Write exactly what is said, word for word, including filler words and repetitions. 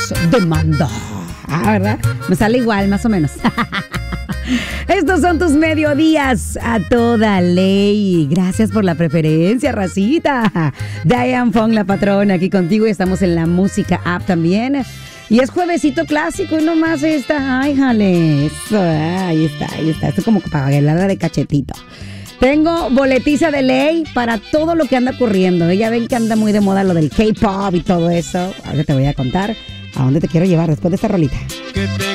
nos demanda. Ah, ¿verdad? Me sale igual, más o menos. Estos son tus mediodías a toda ley. Gracias por la preferencia, racita. Diane Fong, la patrona, aquí contigo. Y estamos en la música app también. Y es juevesito clásico y nomás está. Ay, jale. Eso, ahí está, ahí está. Esto es como para bailar de cachetito. Tengo boletiza de ley para todo lo que anda ocurriendo. Ya ven que anda muy de moda lo del K-pop y todo eso. Ahora te voy a contar a dónde te quiero llevar después de esta rolita. Que te